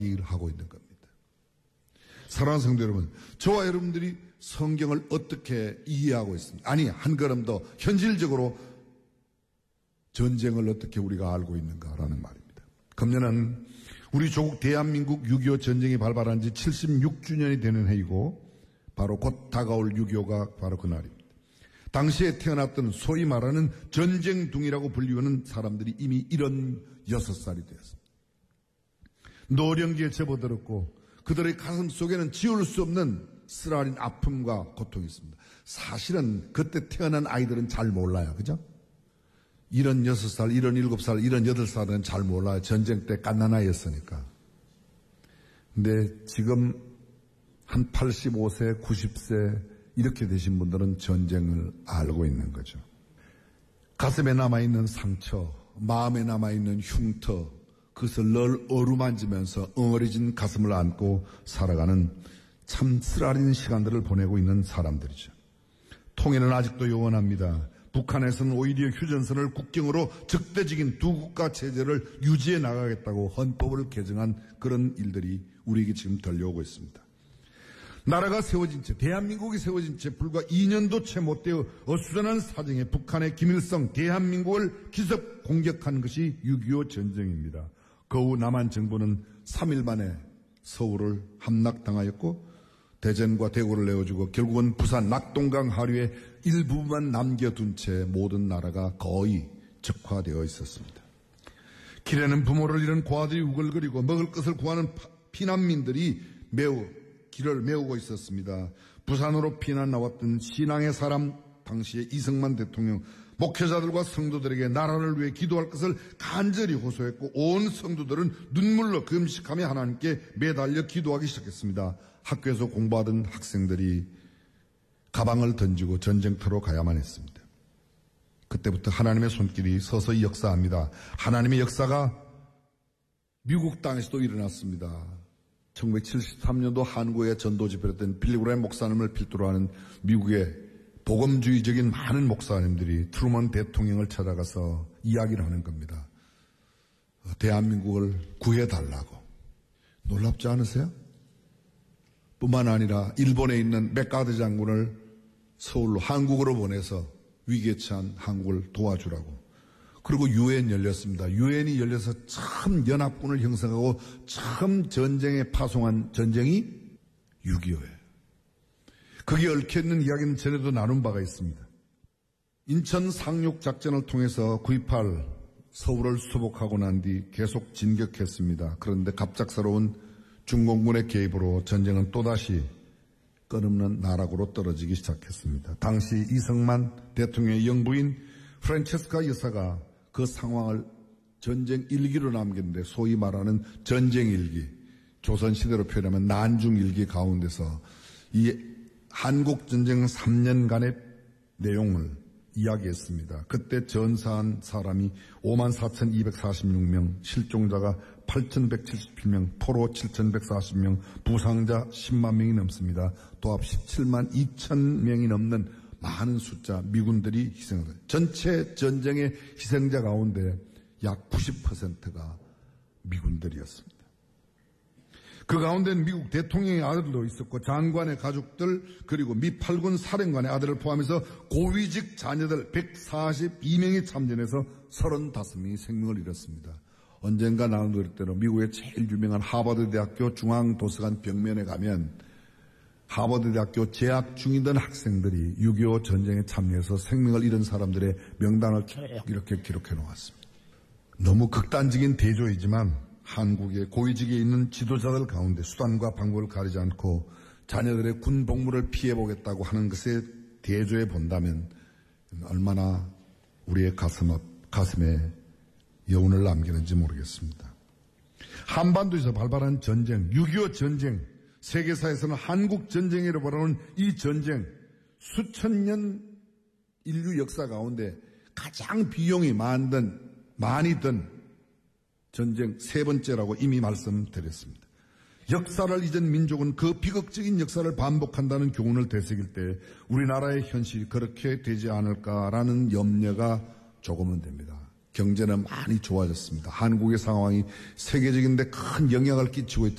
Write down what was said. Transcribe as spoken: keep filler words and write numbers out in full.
일을 하고 있는 겁니다. 사랑하는 성도 여러분, 저와 여러분들이 성경을 어떻게 이해하고 있습니까? 아니, 한 걸음 더 현실적으로 전쟁을 어떻게 우리가 알고 있는가라는 말입니다. 금년은 우리 조국 대한민국 육이오 전쟁이 발발한 지 칠십육 주년이 되는 해이고 바로 곧 다가올 육이오가 바로 그날입니다. 당시에 태어났던 소위 말하는 전쟁둥이라고 불리우는 사람들이 이미 일흔여섯 살이 되었습니다. 노령기에 접어들었고 그들의 가슴 속에는 지울 수 없는 쓰라린 아픔과 고통이 있습니다. 사실은 그때 태어난 아이들은 잘 몰라요. 그죠? 일흔여섯 살, 일흔일곱 살, 일흔여덟 살은 잘 몰라요. 전쟁 때 갓난아이였으니까. 근데 지금 한 팔십오 세, 구십 세 이렇게 되신 분들은 전쟁을 알고 있는 거죠. 가슴에 남아있는 상처, 마음에 남아있는 흉터, 그것을 늘 어루만지면서 엉어리진 가슴을 안고 살아가는 참 쓰라린 시간들을 보내고 있는 사람들이죠. 통일은 아직도 요원합니다. 북한에서는 오히려 휴전선을 국경으로 적대적인 두 국가 체제를 유지해 나가겠다고 헌법을 개정한 그런 일들이 우리에게 지금 들려오고 있습니다. 나라가 세워진 채, 대한민국이 세워진 채 불과 이 년도 채 못되어 어수선한 사정에 북한의 김일성 대한민국을 기습 공격한 것이 육이오 전쟁입니다. 그 후 남한 정부는 삼 일 만에 서울을 함락당하였고 대전과 대구를 내어주고 결국은 부산 낙동강 하류의 일부만 남겨둔 채 모든 나라가 거의 적화되어 있었습니다. 길에는 부모를 잃은 고아들이 우글거리고 먹을 것을 구하는 피난민들이 매우 길을 메우고 있었습니다. 부산으로 피난 나왔던 신앙의 사람 당시의 이승만 대통령, 목회자들과 성도들에게 나라를 위해 기도할 것을 간절히 호소했고 온 성도들은 눈물로 금식하며 하나님께 매달려 기도하기 시작했습니다. 학교에서 공부하던 학생들이 가방을 던지고 전쟁터로 가야만 했습니다. 그때부터 하나님의 손길이 서서히 역사합니다. 하나님의 역사가 미국 땅에서도 일어났습니다. 천구백칠십삼 년도 한국에 전도 집회를 했던 빌리그레임 목사님을 필두로 하는 미국의 복음주의적인 많은 목사님들이 트루먼 대통령을 찾아가서 이야기를 하는 겁니다. 대한민국을 구해달라고. 놀랍지 않으세요? 뿐만 아니라 일본에 있는 맥가드 장군을 서울로 한국으로 보내서 위기에 처한 한국을 도와주라고. 그리고 유엔 열렸습니다. 유엔이 열려서 처음 연합군을 형성하고 처음 전쟁에 파송한 전쟁이 육이오예요. 거기에 얽혀있는 이야기는 전에도 나눈 바가 있습니다. 인천 상륙 작전을 통해서 구이팔 서울을 수복하고 난 뒤 계속 진격했습니다. 그런데 갑작스러운 중공군의 개입으로 전쟁은 또다시 끝없는 나락으로 떨어지기 시작했습니다. 당시 이승만 대통령의 영부인 프란체스카 여사가 그 상황을 전쟁 일기로 남겼는데 소위 말하는 전쟁 일기, 조선시대로 표현하면 난중 일기 가운데서 이 한국전쟁 삼 년간의 내용을 이야기했습니다. 그때 전사한 사람이 오만 사천이백사십육 명, 실종자가 팔천백칠십칠 명, 포로 칠천백사십 명, 부상자 십만 명이 넘습니다. 도합 십칠만 이천 명이 넘는 많은 숫자 미군들이 희생을 전체 전쟁의 희생자 가운데 약 구십 퍼센트가 미군들이었습니다. 그 가운데는 미국 대통령의 아들도 있었고 장관의 가족들 그리고 미 팔 군 사령관의 아들을 포함해서 고위직 자녀들 백사십이 명이 참전해서 서른다섯 명이 생명을 잃었습니다. 언젠가 나온 그릇대로 미국의 제일 유명한 하버드 대학교 중앙도서관 벽면에 가면 하버드 대학교 재학 중이던 학생들이 육이오 전쟁에 참여해서 생명을 잃은 사람들의 명단을 쭉 이렇게 기록해 놓았습니다. 너무 극단적인 대조이지만 한국의 고위직에 있는 지도자들 가운데 수단과 방법을 가리지 않고 자녀들의 군 복무를 피해보겠다고 하는 것에 대조해 본다면 얼마나 우리의 가슴 앞, 가슴에 여운을 남기는지 모르겠습니다. 한반도에서 발발한 전쟁, 육이오 전쟁, 세계사에서는 한국 전쟁이라고 부르는 이 전쟁, 수천 년 인류 역사 가운데 가장 비용이 많던, 많이 든 전쟁 세 번째라고 이미 말씀드렸습니다. 역사를 잊은 민족은 그 비극적인 역사를 반복한다는 교훈을 되새길 때 우리나라의 현실이 그렇게 되지 않을까라는 염려가 조금은 됩니다. 경제는 많이 좋아졌습니다. 한국의 상황이 세계적인 데 큰 영향을 끼치고 있지